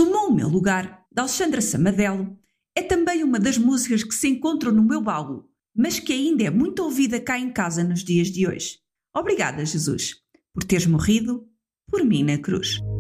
Tomou o meu lugar, de Alexandra Samadelo, é também uma das músicas que se encontram no meu baú, mas que ainda é muito ouvida cá em casa nos dias de hoje. Obrigada, Jesus, por teres morrido por mim na cruz.